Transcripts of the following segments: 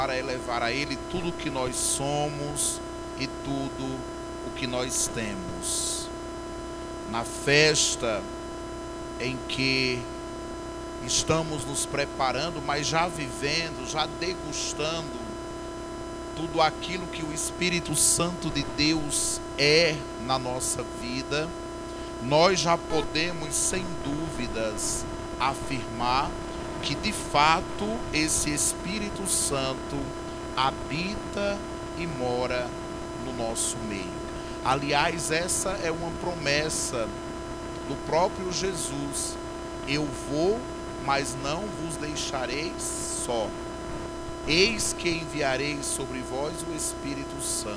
para elevar a Ele tudo o que nós somos e tudo o que nós temos. Na festa em que estamos nos preparando, mas já vivendo, já degustando tudo aquilo que o Espírito Santo de Deus é na nossa vida, nós já podemos, sem dúvidas, afirmar que de fato esse Espírito Santo habita e mora no nosso meio. Aliás, essa é uma promessa do próprio Jesus: eu vou, mas não vos deixarei só. Eis que enviarei sobre vós o Espírito Santo.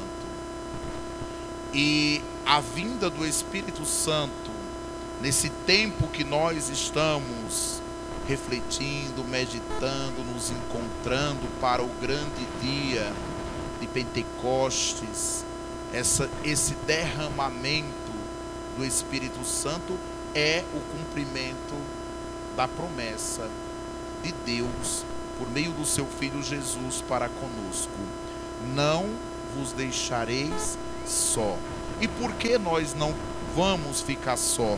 E a vinda do Espírito Santo, nesse tempo que nós estamos refletindo, meditando, nos encontrando para o grande dia de Pentecostes, esse derramamento do Espírito Santo é o cumprimento da promessa de Deus por meio do seu Filho Jesus para conosco: não vos deixareis só. E por que nós não vamos ficar só?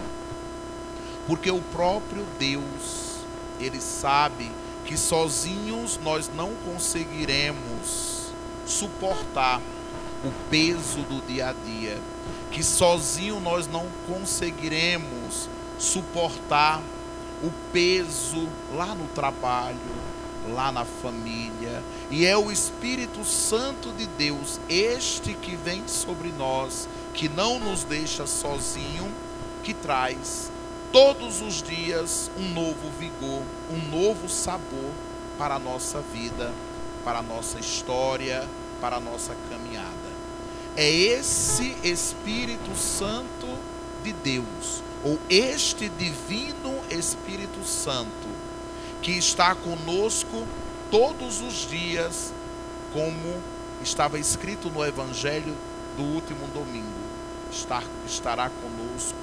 Porque o próprio Deus, Ele sabe que sozinhos nós não conseguiremos suportar o peso do dia a dia, que sozinho nós não conseguiremos suportar o peso lá no trabalho, lá na família. E é o Espírito Santo de Deus, este que vem sobre nós, que não nos deixa sozinho, que traz todos os dias um novo vigor, um novo sabor para a nossa vida, para a nossa história, para a nossa caminhada. É esse Espírito Santo de Deus, ou este divino Espírito Santo, que está conosco todos os dias, como estava escrito no Evangelho do último domingo: estará conosco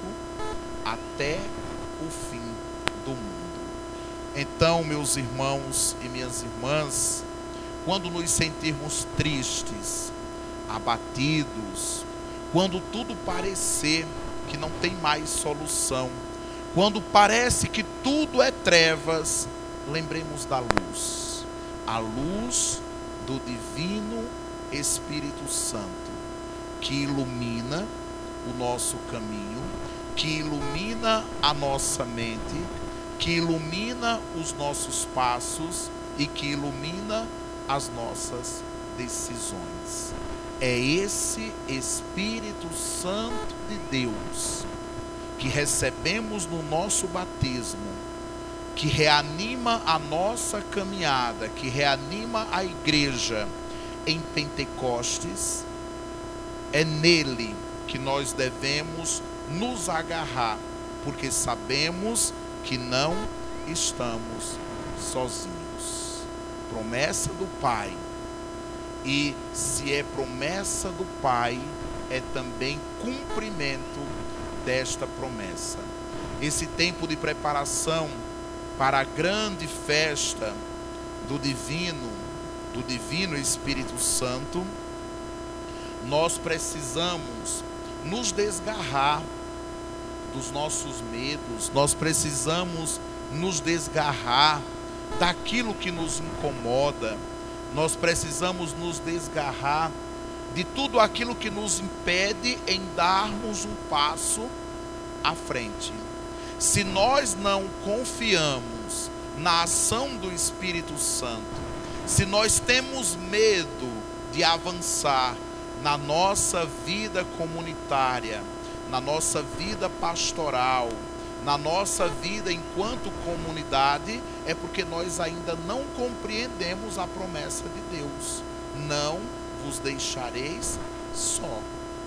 até o fim do mundo. Então, meus irmãos e minhas irmãs, quando nos sentirmos tristes, abatidos, quando tudo parecer que não tem mais solução, quando parece que tudo é trevas, lembremos da luz, a luz do divino Espírito Santo, que ilumina o nosso caminho, que ilumina a nossa mente, que ilumina os nossos passos e que ilumina as nossas decisões. É esse Espírito Santo de Deus que recebemos no nosso batismo, que reanima a nossa caminhada, que reanima a igreja em Pentecostes. É nele que nós devemos nos agarrar, porque sabemos que não estamos sozinhos. Promessa do Pai. E se é promessa do Pai, é também cumprimento desta promessa. Esse tempo de preparação para a grande festa do divino Espírito Santo, nós precisamos nos desgarrar dos nossos medos, nós precisamos nos desgarrar daquilo que nos incomoda, nós precisamos nos desgarrar de tudo aquilo que nos impede em darmos um passo à frente. Se nós não confiamos na ação do Espírito Santo, se nós temos medo de avançar na nossa vida comunitária, na nossa vida pastoral, na nossa vida enquanto comunidade, é porque nós ainda não compreendemos a promessa de Deus: não vos deixareis só.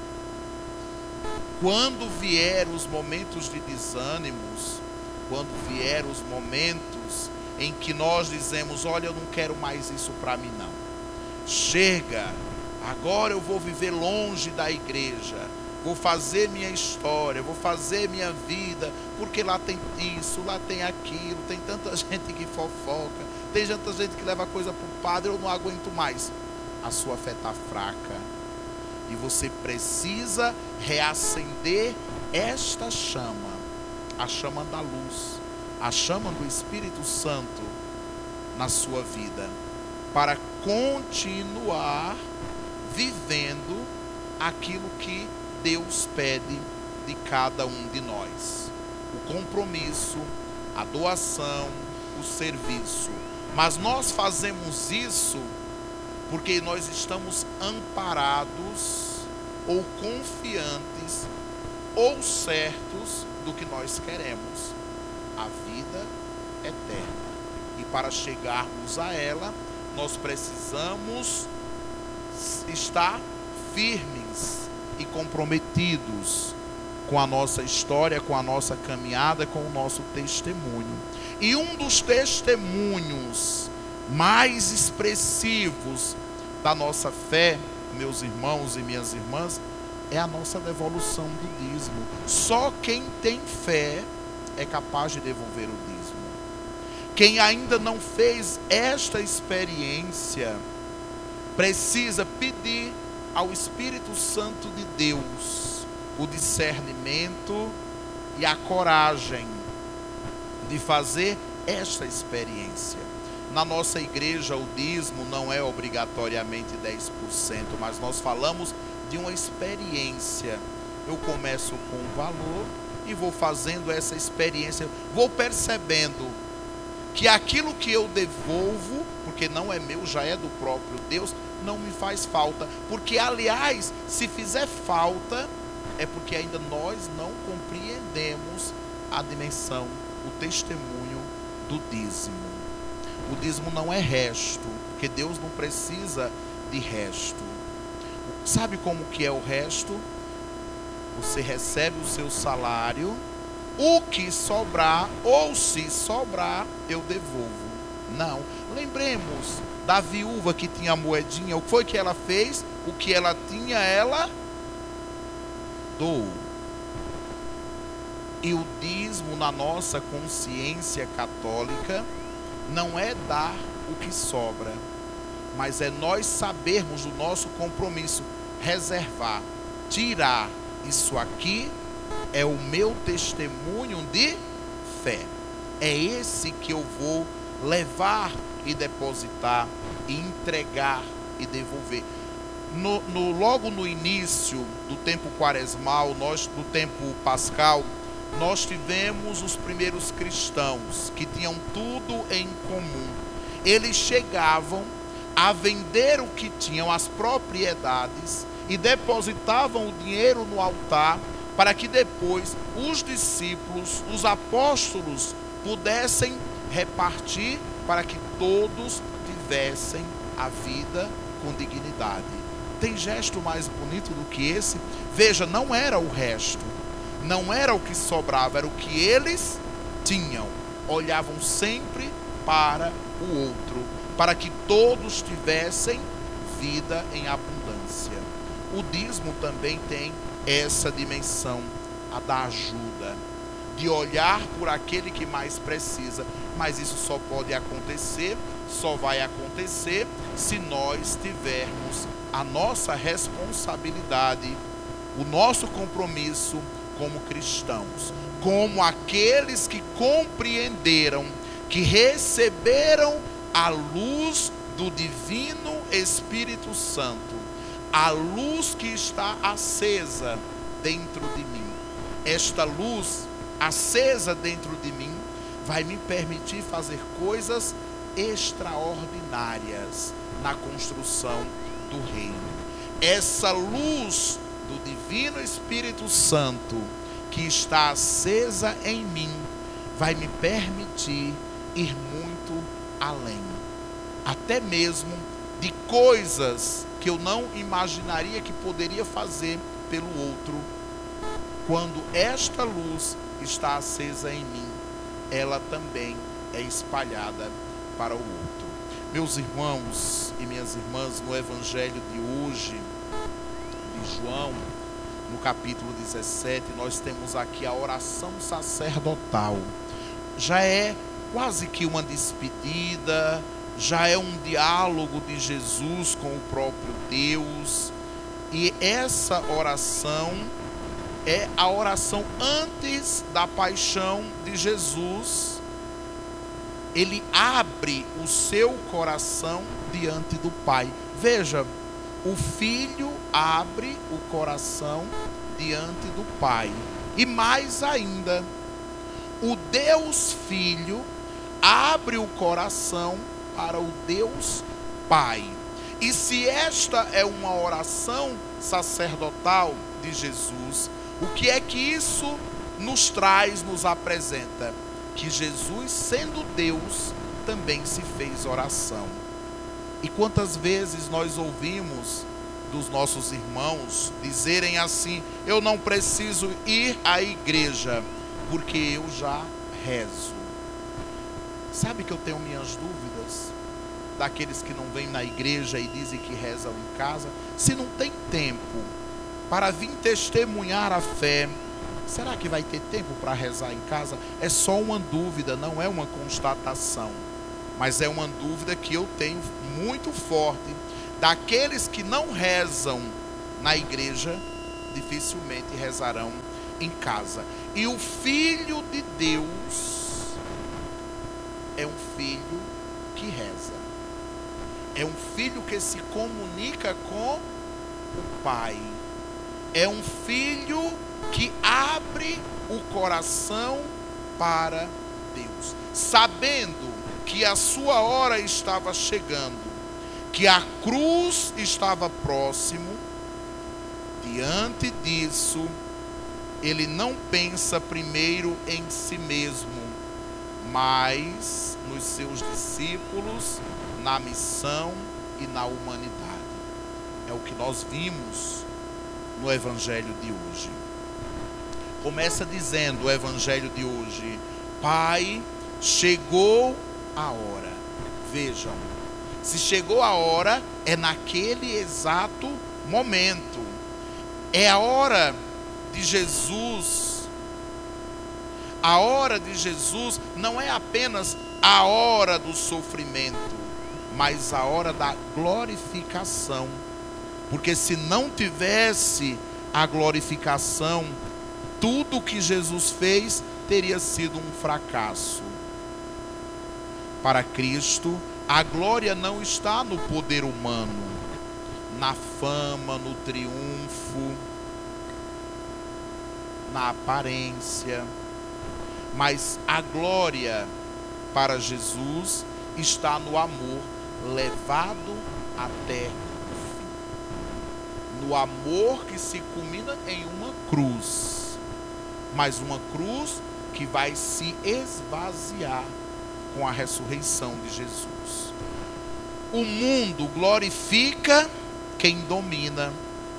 Quando vier os momentos de desânimos, quando vier os momentos em que nós dizemos: olha, eu não quero mais isso para mim não, chega, agora eu vou viver longe da igreja, vou fazer minha história, vou fazer minha vida, porque lá tem isso, lá tem aquilo, tem tanta gente que fofoca, tem tanta gente que leva coisa para o padre, eu não aguento mais. A sua fé está fraca e você precisa reacender esta chama, a chama da luz, a chama do Espírito Santo na sua vida, para continuar vivendo aquilo que Deus pede de cada um de nós: o compromisso, a doação, o serviço. Mas nós fazemos isso porque nós estamos amparados ou confiantes ou certos do que nós queremos: a vida eterna. E para chegarmos a ela, nós precisamos estar firmes e comprometidos com a nossa história, com a nossa caminhada, com o nosso testemunho. E um dos testemunhos mais expressivos da nossa fé, meus irmãos e minhas irmãs, é a nossa devolução do dízimo. Só quem tem fé é capaz de devolver o dízimo. Quem ainda não fez esta experiência precisa pedir ao Espírito Santo de Deus o discernimento e a coragem de fazer esta experiência. Na nossa igreja, o dízimo não é obrigatoriamente 10%, mas nós falamos de uma experiência. Eu começo com um valor e vou fazendo essa experiência, vou percebendo que aquilo que eu devolvo, porque não é meu, já é do próprio Deus, não me faz falta. Porque, aliás, se fizer falta, é porque ainda nós não compreendemos a dimensão, o testemunho do dízimo. O dízimo não é resto, porque Deus não precisa de resto. Sabe como que é o resto? Você recebe o seu salário, o que sobrar, ou se sobrar, eu devolvo. Não. Lembremos da viúva que tinha a moedinha. O que foi que ela fez? O que ela tinha, ela doou. E o dízimo, na nossa consciência católica, não é dar o que sobra, mas é nós sabermos o nosso compromisso, reservar, tirar. Isso aqui é o meu testemunho de fé. É esse que eu vou levar e depositar, e entregar e devolver. Logo no início do tempo quaresmal, do tempo pascal, nós tivemos os primeiros cristãos que tinham tudo em comum. Eles chegavam a vender o que tinham, as propriedades, e depositavam o dinheiro no altar, para que depois os discípulos, os apóstolos, pudessem repartir, para que todos tivessem a vida com dignidade. Tem gesto mais bonito do que esse? Veja, não era o resto, não era o que sobrava, era o que eles tinham. Olhavam sempre para o outro, para que todos tivessem vida em abundância. O dízimo também tem essa dimensão, a da ajuda, de olhar por aquele que mais precisa. Mas isso só pode acontecer, só vai acontecer se nós tivermos a nossa responsabilidade, o nosso compromisso como cristãos, como aqueles que compreenderam, que receberam a luz do Divino Espírito Santo, a luz que está acesa dentro de mim. Esta luz acesa dentro de mim vai me permitir fazer coisas extraordinárias na construção do reino. Essa luz do Divino Espírito Santo que está acesa em mim vai me permitir ir muito além, até mesmo de coisas que eu não imaginaria que poderia fazer pelo outro. Quando esta luz está acesa em mim, ela também é espalhada para o outro. Meus irmãos e minhas irmãs, no Evangelho de hoje, de João, no capítulo 17, nós temos aqui a oração sacerdotal. Já é quase que uma despedida, já é um diálogo de Jesus com o próprio Deus. E essa oração é a oração antes da paixão de Jesus. Ele abre o seu coração diante do Pai. Veja, o Filho abre o coração diante do Pai. E mais ainda, o Deus Filho abre o coração para o Deus Pai. E se esta é uma oração sacerdotal de Jesus, o que é que isso nos traz, nos apresenta? Que Jesus, sendo Deus, também se fez oração. E quantas vezes nós ouvimos dos nossos irmãos dizerem assim: eu não preciso ir à igreja, porque eu já rezo. Sabe que eu tenho minhas dúvidas daqueles que não vêm na igreja e dizem que rezam em casa? Se não tem tempo para vir testemunhar a fé, será que vai ter tempo para rezar em casa? É só uma dúvida, não é uma constatação, mas é uma dúvida que eu tenho muito forte. Daqueles que não rezam na igreja, dificilmente rezarão em casa. E o Filho de Deus é um filho que reza. É um filho que se comunica com o Pai. É um filho que abre o coração para Deus, sabendo que a sua hora estava chegando, que a cruz estava próximo. Diante disso, ele não pensa primeiro em si mesmo, mas nos seus discípulos, na missão e na humanidade. É o que nós vimos no Evangelho de hoje. Começa dizendo o Evangelho de hoje: Pai, chegou a hora. Vejam, se chegou a hora, é naquele exato momento. É a hora de Jesus. A hora de Jesus não é apenas a hora do sofrimento, mas a hora da glorificação. Porque se não tivesse a glorificação, tudo que Jesus fez teria sido um fracasso. Para Cristo, a glória não está no poder humano, na fama, no triunfo, na aparência, mas a glória para Jesus está no amor levado até o fim. No amor que se culmina em uma cruz, mas uma cruz que vai se esvaziar com a ressurreição de Jesus. O mundo glorifica quem domina.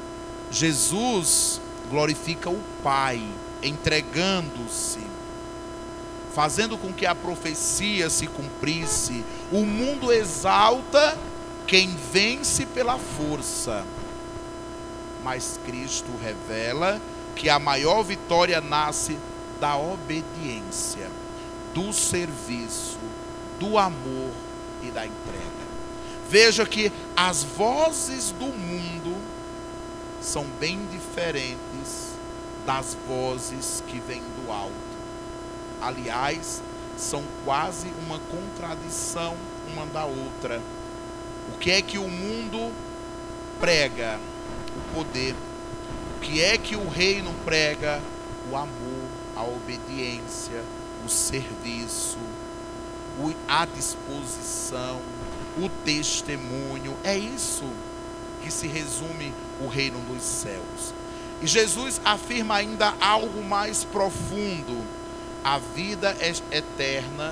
Jesus glorifica o Pai, entregando-se, fazendo com que a profecia se cumprisse. O mundo exalta quem vence pela força, mas Cristo revela que a maior vitória nasce da obediência, do serviço, do amor e da entrega. Veja que as vozes do mundo são bem diferentes das vozes que vêm do alto. Aliás, são quase uma contradição uma da outra. O que é que o mundo prega? O poder. O que é que o reino prega? O amor, a obediência, o serviço, a disposição, o testemunho. É isso que se resume o reino dos céus. E Jesus afirma ainda algo mais profundo: a vida eterna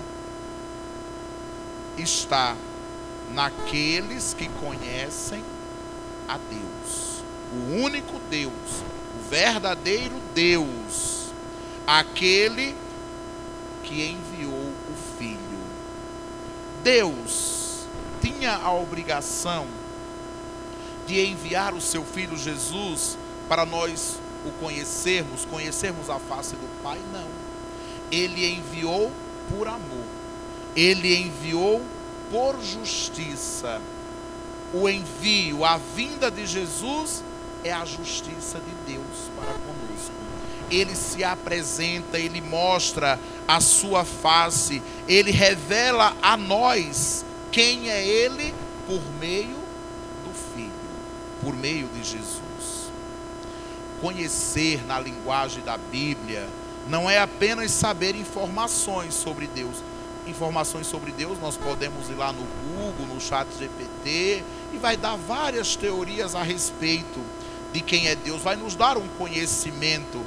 está naqueles que conhecem a Deus, o único Deus, o verdadeiro Deus, aquele que enviou o Filho. Deus tinha a obrigação de enviar o seu Filho Jesus para nós o conhecermos a face do Pai, não. Ele enviou por amor, ele enviou por justiça. O envio, a vinda de Jesus é a justiça de Deus para conosco. Ele se apresenta, ele mostra a sua face, ele revela a nós quem é ele por meio do Filho, por meio de Jesus. Conhecer na linguagem da Bíblia não é apenas saber informações sobre Deus. Informações sobre Deus nós podemos ir lá no Google, no ChatGPT, e vai dar várias teorias a respeito de quem é Deus, vai nos dar um conhecimento,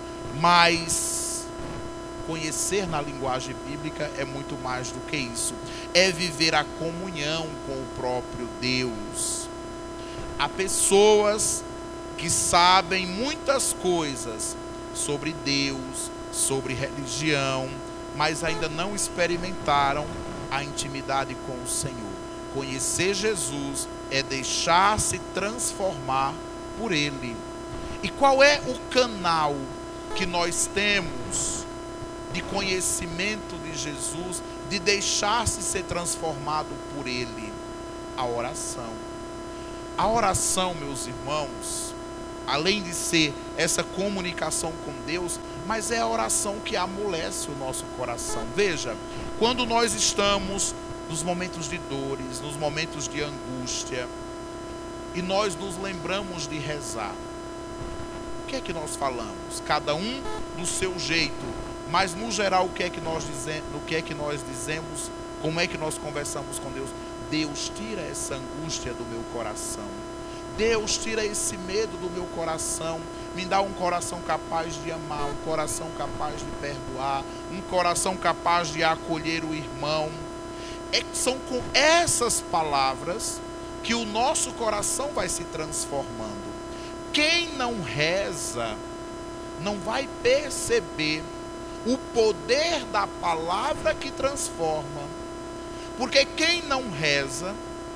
mas conhecer na linguagem bíblica é muito mais do que isso. É viver a comunhão com o próprio Deus. Há pessoas que sabem muitas coisas sobre Deus, sobre religião, mas ainda não experimentaram a intimidade com o Senhor. Conhecer Jesus é deixar-se transformar por Ele. E qual é o canal que nós temos de conhecimento de Jesus, de deixar-se ser transformado por Ele? A oração. A oração, meus irmãos, além de ser essa comunicação com Deus, mas é a oração que amolece o nosso coração. Veja, quando nós estamos nos momentos de dores, nos momentos de angústia, e nós nos lembramos de rezar, o que é que nós falamos? Cada um do seu jeito, mas no geral o que é que nós dizemos, como é que nós conversamos com Deus? Deus, tira essa angústia do meu coração. Deus, tira esse medo do meu coração, me dá um coração capaz de amar, um coração capaz de perdoar, um coração capaz de acolher o irmão. São com essas palavras que o nosso coração vai se transformando. Quem não reza não vai perceber o poder da palavra que transforma, porque quem não reza,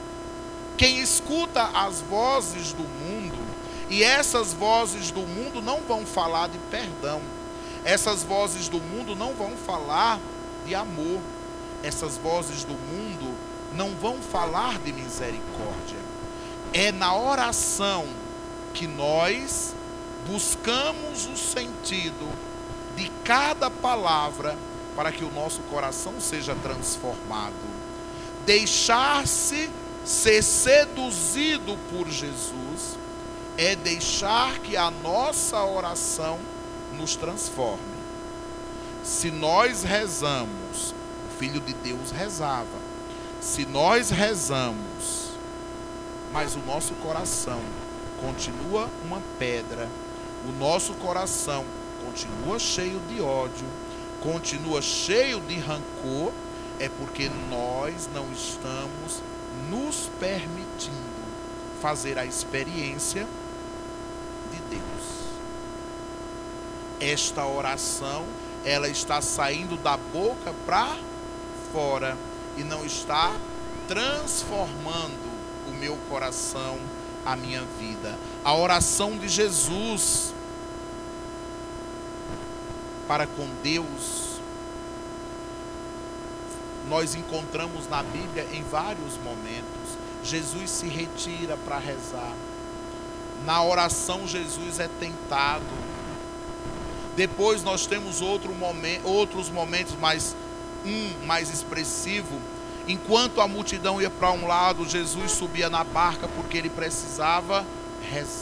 quem escuta as vozes do mundo, e essas vozes do mundo não vão falar de perdão, essas vozes do mundo não vão falar de amor, essas vozes do mundo não vão falar de misericórdia. É na oração que nós buscamos o sentido de cada palavra para que o nosso coração seja transformado. Deixar-se ser seduzido por Jesus é deixar que a nossa oração nos transforme. Se nós rezamos, o Filho de Deus rezava, se nós rezamos, mas o nosso coração continua uma pedra, o nosso coração continua cheio de ódio, continua cheio de rancor, é porque nós não estamos nos permitindo fazer a experiência de Deus. Esta oração, ela está saindo da boca para fora e não está transformando o meu coração, a minha vida. A oração de Jesus para com Deus, nós encontramos na Bíblia em vários momentos. Jesus se retira para rezar. Na oração Jesus é tentado. Depois nós temos outros momentos, mais expressivo. Enquanto a multidão ia para um lado, Jesus subia na barca porque ele precisava rezar.